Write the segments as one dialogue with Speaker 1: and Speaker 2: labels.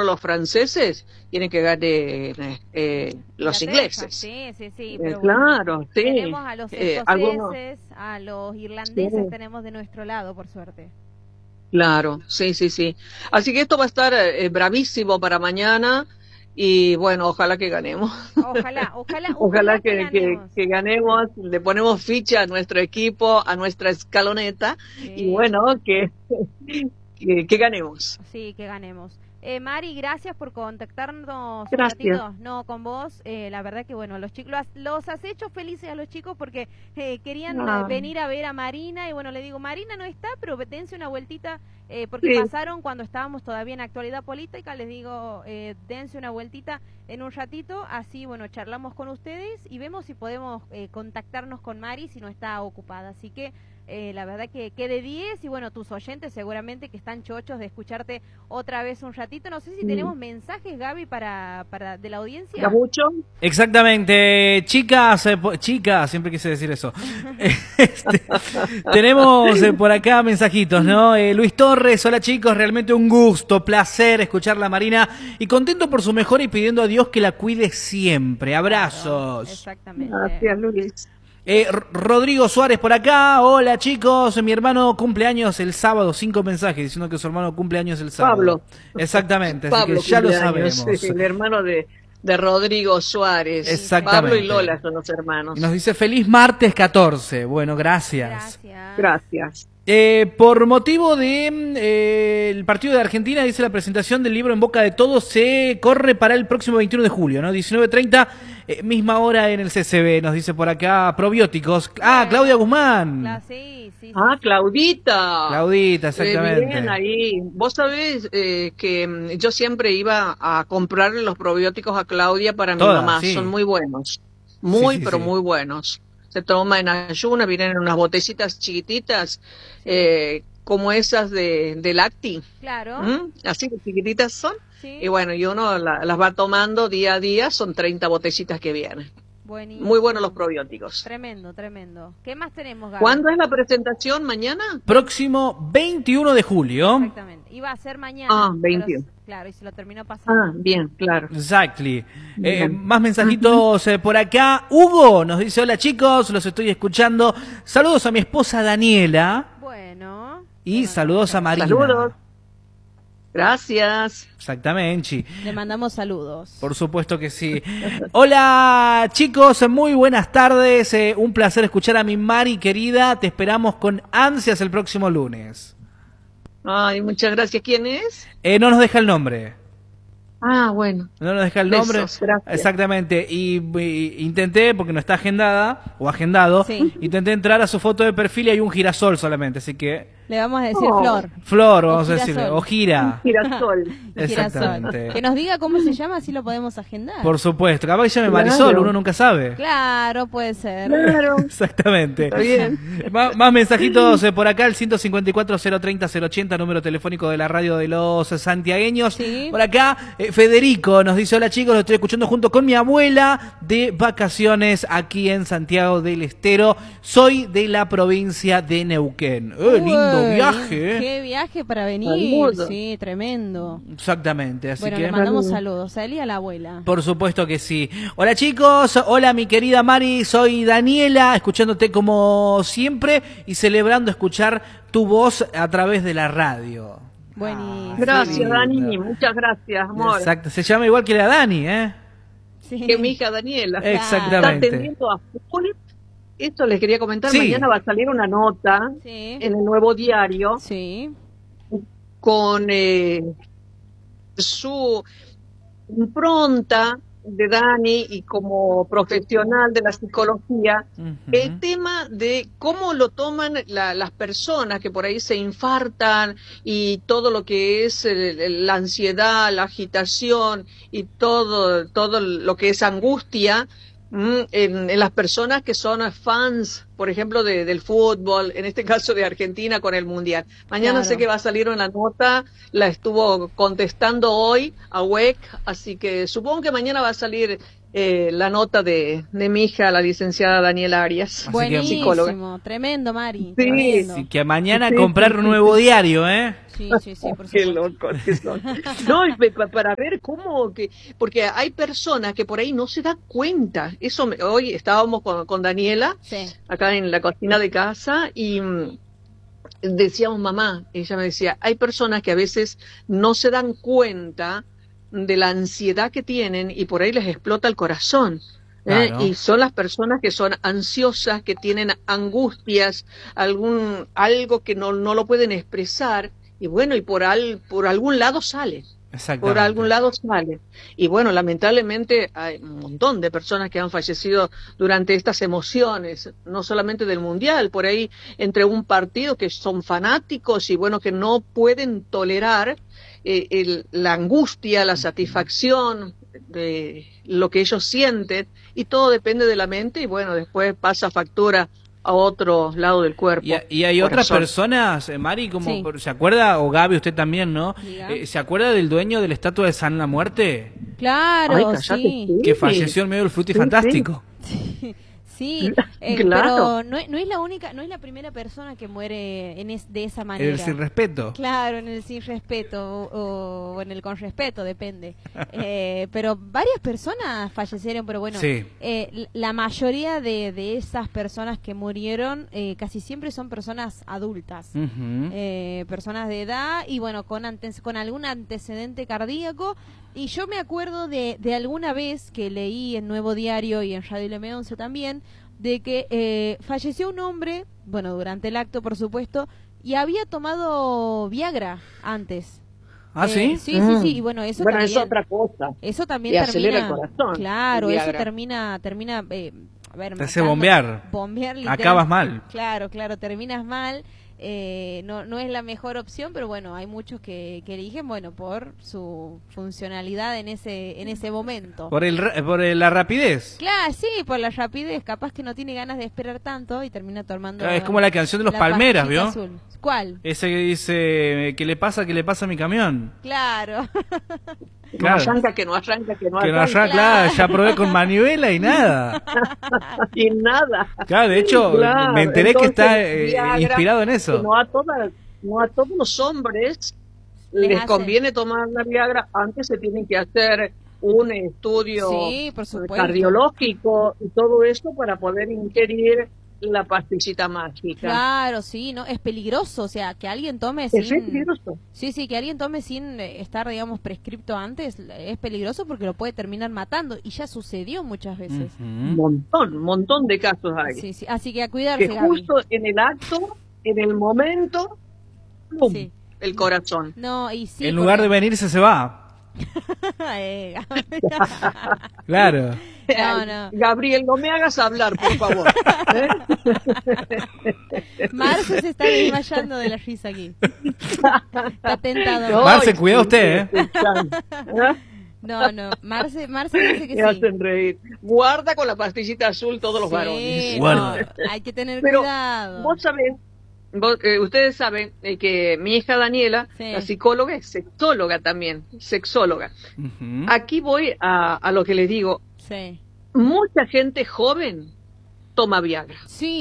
Speaker 1: ganaron los franceses, quieren que gane los ingleses.
Speaker 2: Sí, pero bueno,
Speaker 1: claro, sí.
Speaker 2: tenemos a los escoceses,
Speaker 1: algunos...
Speaker 2: a los irlandeses,
Speaker 1: Sí.
Speaker 2: tenemos de nuestro lado, por suerte.
Speaker 1: Claro, sí. Así que esto va a estar bravísimo para mañana y bueno, ojalá que ganemos.
Speaker 2: Ojalá ganemos.
Speaker 1: Que ganemos, le ponemos ficha a nuestro equipo, a nuestra escaloneta y bueno, que ganemos.
Speaker 2: Sí, que ganemos. Mari, gracias por contactarnos.
Speaker 1: Gracias.
Speaker 2: Un ratito, no, con vos. La verdad que bueno, los chicos los has hecho felices a los chicos porque querían venir a ver a Marina y bueno, le digo, Marina no está, pero dense una vueltita porque
Speaker 1: Sí.
Speaker 2: pasaron cuando estábamos todavía en Actualidad Política, les digo, dense una vueltita en un ratito, así bueno, charlamos con ustedes y vemos si podemos contactarnos con Mari si no está ocupada. Así que la verdad que de 10 y bueno, tus oyentes seguramente que están chochos de escucharte otra vez un ratito. No sé si tenemos mensajes, Gaby, para de la audiencia.
Speaker 1: ¿Gabucho?
Speaker 3: Exactamente, chicas, siempre quise decir eso. Tenemos por acá mensajitos, ¿no? Luis Torres, hola chicos, realmente un gusto, placer escucharla Marina y contento por su mejora y pidiendo a Dios que la cuide siempre. Abrazos.
Speaker 2: Claro, exactamente.
Speaker 1: Gracias, Luis.
Speaker 3: Rodrigo Suárez por acá, hola chicos, mi hermano cumple años el sábado, 5 mensajes diciendo que su hermano cumple años el sábado.
Speaker 1: Pablo.
Speaker 3: Exactamente, así
Speaker 1: Pablo
Speaker 3: que ya lo
Speaker 1: cumpleaños,
Speaker 3: sabemos.
Speaker 1: sí, el hermano de Rodrigo Suárez.
Speaker 3: Exactamente.
Speaker 1: Pablo y Lola son los hermanos.
Speaker 3: Y nos dice feliz martes 14, bueno, gracias.
Speaker 1: Gracias.
Speaker 3: Por motivo de el partido de Argentina, dice la presentación del libro En Boca de Todos se corre para el próximo 21 de julio, ¿no? 19:30, misma hora en el CCB, nos dice por acá, probióticos. Claudia Guzmán.
Speaker 2: Sí.
Speaker 1: Claudita.
Speaker 3: Claudita, exactamente.
Speaker 1: Bien ahí. Vos sabés que yo siempre iba a comprarle los probióticos a Claudia para mi mamá.
Speaker 3: Sí.
Speaker 1: Son muy buenos.
Speaker 3: Sí.
Speaker 1: Pero muy buenos. Se toma en ayuna, vienen en unas botecitas chiquititas, como esas de Lacti.
Speaker 2: Claro.
Speaker 1: Así de chiquititas son.
Speaker 2: Sí.
Speaker 1: Y bueno, y uno las va tomando día a día, son 30 botecitas que vienen.
Speaker 2: Buenísimo.
Speaker 1: Muy buenos los probióticos.
Speaker 2: Tremendo. ¿Qué más tenemos, Gaby?
Speaker 1: ¿Cuándo es la presentación? ¿Mañana?
Speaker 3: Próximo 21 de julio.
Speaker 2: Exactamente. Iba a ser mañana.
Speaker 1: 21.
Speaker 2: Claro, y se lo terminó pasando.
Speaker 1: Bien, claro.
Speaker 3: Exactly.
Speaker 1: Bien.
Speaker 3: Más mensajitos por acá. Hugo nos dice, hola chicos, los estoy escuchando. Saludos a mi esposa Daniela.
Speaker 2: Bueno.
Speaker 3: Y saludos a Marina.
Speaker 1: Saludos. Gracias.
Speaker 3: Exactamente.
Speaker 2: Le mandamos saludos.
Speaker 3: Por supuesto que sí. Hola chicos, muy buenas tardes. Un placer escuchar a mi Mari querida. Te esperamos con ansias el próximo lunes.
Speaker 1: Ay, muchas gracias. ¿Quién es?
Speaker 3: No nos deja el nombre.
Speaker 1: Bueno.
Speaker 3: No nos deja el nombre.
Speaker 1: Besos, gracias.
Speaker 3: Exactamente. Y intenté, porque no está agendada o agendado, intenté entrar a su foto de perfil y hay un girasol solamente, así que...
Speaker 2: Le vamos a decir Flor.
Speaker 3: Flor, vamos a decirle. O gira.
Speaker 1: Girasol.
Speaker 3: Exactamente.
Speaker 2: Que nos diga cómo se llama, así lo podemos agendar.
Speaker 3: Por supuesto. Capaz que llame Marisol, uno nunca sabe.
Speaker 2: Claro, puede ser.
Speaker 1: Claro.
Speaker 3: Exactamente.
Speaker 1: Está bien.
Speaker 3: Más mensajitos por acá, el 154-030-080, número telefónico de la radio de los santiagueños.
Speaker 2: Sí.
Speaker 3: Por acá, Federico nos dice, hola chicos, lo estoy escuchando junto con mi abuela de vacaciones aquí en Santiago del Estero. Soy de la provincia de Neuquén. Lindo viaje.
Speaker 2: Qué viaje para venir.
Speaker 1: Saludos.
Speaker 2: Sí, tremendo.
Speaker 3: Exactamente, así
Speaker 2: Bueno,
Speaker 3: que...
Speaker 2: le mandamos saludos a él y a la abuela.
Speaker 3: Por supuesto que sí. Hola chicos, hola mi querida Mari, soy Daniela, escuchándote como siempre y celebrando escuchar tu voz a través de la radio.
Speaker 2: Buenísimo.
Speaker 1: Gracias, Dani. Muchas gracias, amor.
Speaker 3: Exacto, se llama igual que la Dani, ¿eh?
Speaker 2: Sí.
Speaker 1: Que mi hija Daniela.
Speaker 3: Exactamente.
Speaker 1: Está atendiendo a full. Esto les quería comentar.
Speaker 3: Sí.
Speaker 1: Mañana va a salir una nota
Speaker 2: Sí.
Speaker 1: en el Nuevo Diario
Speaker 2: Sí.
Speaker 1: con su impronta de Dani y como profesional de la psicología, el tema de cómo lo toman las personas que por ahí se infartan y todo lo que es la ansiedad, la agitación y todo lo que es angustia en las personas que son fans, por ejemplo, del fútbol, en este caso de Argentina con el Mundial. Mañana sé que va a salir una nota, la estuvo contestando hoy a WEC, así que supongo que mañana va a salir la nota de mi hija, la licenciada Daniela Arias.
Speaker 2: Buenísimo,
Speaker 1: psicóloga.
Speaker 2: Tremendo, Mari.
Speaker 1: Sí,
Speaker 2: tremendo.
Speaker 3: Sí, que mañana comprar un nuevo diario, ¿eh?
Speaker 2: Sí, por
Speaker 1: Qué
Speaker 2: supuesto.
Speaker 1: loco que son. No, para ver cómo que, porque hay personas que por ahí no se dan cuenta. Hoy estábamos con Daniela,
Speaker 2: Sí.
Speaker 1: acá en la cocina de casa, y decíamos, mamá, ella me decía, hay personas que a veces no se dan cuenta de la ansiedad que tienen y por ahí les explota el corazón.
Speaker 3: Claro.
Speaker 1: Y son las personas que son ansiosas, que tienen angustias, algo que no lo pueden expresar, y bueno, y por algún lado sale. Por algún lado sale. Y bueno, lamentablemente hay un montón de personas que han fallecido durante estas emociones, no solamente del Mundial, por ahí entre un partido que son fanáticos y bueno, que no pueden tolerar la angustia, la satisfacción de lo que ellos sienten, y todo depende de la mente y bueno, después pasa factura a otro lado del cuerpo.
Speaker 3: Y hay otras
Speaker 1: corazón.
Speaker 3: personas, Mari, como
Speaker 2: Sí.
Speaker 3: ¿se acuerda? O Gaby, usted también, ¿no?
Speaker 2: Diga.
Speaker 3: ¿Se acuerda del dueño de la estatua de San La Muerte?
Speaker 2: Claro,
Speaker 1: Ay, cállate,
Speaker 2: sí.
Speaker 3: Que falleció en medio del Frutti
Speaker 1: Sí,
Speaker 3: Fantástico.
Speaker 2: Sí,
Speaker 1: Claro.
Speaker 2: pero no es la única, no es la primera persona que muere de esa manera.
Speaker 3: El sin respeto.
Speaker 2: Claro, en el sin respeto o en el con respeto, depende. Pero varias personas fallecieron, pero bueno,
Speaker 3: Sí.
Speaker 2: la mayoría de esas personas que murieron casi siempre son personas adultas,
Speaker 3: Ujú.
Speaker 2: personas de edad y bueno, con algún antecedente cardíaco. Y yo me acuerdo de alguna vez que leí en Nuevo Diario y en Radio M11 también, de que falleció un hombre, bueno, durante el acto, por supuesto, y había tomado Viagra antes.
Speaker 3: ¿Ah, sí?
Speaker 2: Sí, y bueno, eso
Speaker 1: Bueno,
Speaker 2: también.
Speaker 1: es otra cosa.
Speaker 2: Eso también
Speaker 1: Le
Speaker 2: termina.
Speaker 1: acelera el corazón,
Speaker 2: Claro,
Speaker 1: el
Speaker 2: eso
Speaker 1: Viagra.
Speaker 2: termina. A ver,
Speaker 3: Te hace
Speaker 2: matando-
Speaker 3: bombear.
Speaker 2: Bombear literal.
Speaker 3: Acabas mal.
Speaker 2: Claro, terminas mal. No es la mejor opción, pero bueno, hay muchos que eligen, bueno, por su funcionalidad en ese momento.
Speaker 3: Por la rapidez.
Speaker 2: Claro, sí, por la rapidez, capaz que no tiene ganas de esperar tanto y termina tomando.
Speaker 3: Es como la canción de los
Speaker 2: la
Speaker 3: Palmeras,
Speaker 2: pastillita
Speaker 3: ¿vio?
Speaker 2: azul. ¿Cuál?
Speaker 3: Ese que dice, ¿qué le pasa a mi camión?
Speaker 2: Claro.
Speaker 1: No
Speaker 3: Claro.
Speaker 1: arranca, que no arranca, que no
Speaker 3: Que no
Speaker 1: arranca.
Speaker 3: allá, claro, ya probé con manivela y nada.
Speaker 1: Y nada.
Speaker 3: Claro, de hecho,
Speaker 1: Claro,
Speaker 3: me enteré que
Speaker 1: entonces,
Speaker 3: está
Speaker 1: Viagra,
Speaker 3: inspirado en
Speaker 1: que
Speaker 3: eso.
Speaker 1: no a todos los hombres les
Speaker 2: hace.
Speaker 1: conviene tomar la Viagra. Antes se tienen que hacer un estudio
Speaker 2: Sí, por supuesto.
Speaker 1: cardiológico y todo eso para poder ingerir la pastillita mágica.
Speaker 2: Claro, sí, no, es peligroso, o sea, que alguien tome
Speaker 1: Es
Speaker 2: sin...
Speaker 1: peligroso.
Speaker 2: Sí, que alguien tome sin estar, digamos, prescripto antes, es peligroso porque lo puede terminar matando, y ya sucedió muchas veces.
Speaker 1: Un
Speaker 3: Ujú.
Speaker 1: montón de casos hay.
Speaker 2: Sí, así que a cuidarse,
Speaker 1: Que
Speaker 2: Gaby.
Speaker 1: justo en el acto, en el momento, ¡pum!,
Speaker 2: Sí.
Speaker 1: el corazón.
Speaker 2: No, y sí...
Speaker 3: En lugar de
Speaker 2: porque-
Speaker 3: venirse se va.
Speaker 2: Gaby.
Speaker 3: Claro.
Speaker 2: No.
Speaker 1: Gabriel, no me hagas hablar, por favor. ¿Eh?
Speaker 2: Marce se está desmayando de la risa aquí. Está tentado.
Speaker 3: Marce,
Speaker 1: Ay,
Speaker 3: cuida
Speaker 1: sí,
Speaker 3: usted,
Speaker 1: sí, ¿eh?
Speaker 2: No, Marce dice que
Speaker 1: Me
Speaker 2: sí.
Speaker 1: hacen reír. Guarda con la pastillita azul todos los
Speaker 2: Sí,
Speaker 1: varones.
Speaker 3: Guarda.
Speaker 2: no, hay que tener
Speaker 1: Pero
Speaker 2: cuidado.
Speaker 1: vos sabés, ustedes saben que mi hija Daniela,
Speaker 2: Sí.
Speaker 1: la psicóloga, es sexóloga también, sexóloga.
Speaker 3: Ujú.
Speaker 1: Aquí voy a lo que les digo.
Speaker 2: Sí.
Speaker 1: Mucha gente joven toma Viagra.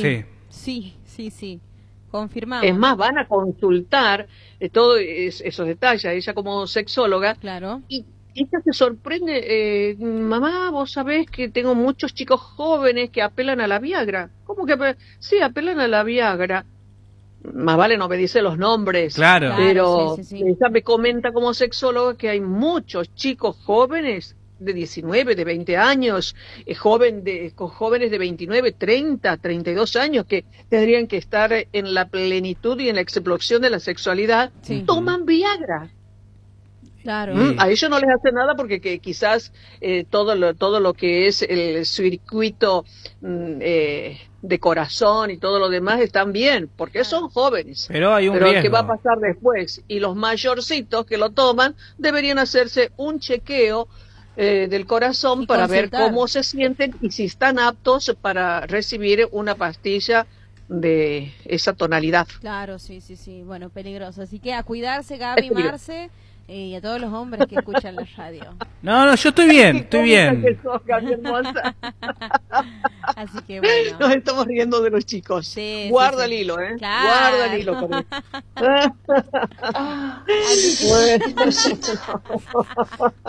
Speaker 2: Sí. Confirmamos.
Speaker 1: Es más, van a consultar todos esos detalles, ella como sexóloga,
Speaker 2: Claro.
Speaker 1: y ella se sorprende, mamá, vos sabés que tengo muchos chicos jóvenes que apelan a la Viagra. ¿Cómo que? Sí, apelan a la Viagra. Más vale no me dice los nombres.
Speaker 3: Claro.
Speaker 1: Pero
Speaker 2: sí.
Speaker 1: ella me comenta como sexóloga que hay muchos chicos jóvenes de 19, de 20 años, con jóvenes de 29, 30, 32 años que tendrían que estar en la plenitud y en la explosión de la sexualidad,
Speaker 2: Sí.
Speaker 1: toman Viagra.
Speaker 2: Claro.
Speaker 3: Sí.
Speaker 1: A ellos no les hace nada porque quizás todo lo que es el circuito de corazón y todo lo demás están bien, porque son jóvenes.
Speaker 3: Pero hay un
Speaker 1: Pero
Speaker 3: riesgo.
Speaker 1: ¿qué va a pasar después? Y los mayorcitos que lo toman deberían hacerse un chequeo del corazón
Speaker 2: Y
Speaker 1: para ver
Speaker 2: consultar.
Speaker 1: cómo se sienten y si están aptos para recibir una pastilla de esa tonalidad.
Speaker 2: Claro, sí. Bueno, peligroso. Así que a cuidarse, Gaby,
Speaker 1: Es peligroso.
Speaker 2: Marce. Y a todos los hombres que escuchan la radio.
Speaker 3: No, yo estoy bien, estoy bien.
Speaker 1: Que sos, Gaby hermosa.
Speaker 2: Así que bueno.
Speaker 1: Nos estamos riendo de los chicos.
Speaker 2: Sí,
Speaker 1: Guarda
Speaker 2: sí, sí.
Speaker 1: el hilo, ¿eh?
Speaker 2: Claro.
Speaker 1: Guarda el hilo.
Speaker 2: Así que...
Speaker 1: Bueno.